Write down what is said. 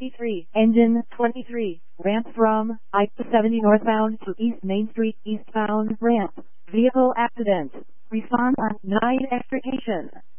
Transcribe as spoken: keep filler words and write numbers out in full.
twenty-three, engine twenty-three, ramp from I seventy northbound to East Main Street eastbound ramp, vehicle accident, respond on nine extrication.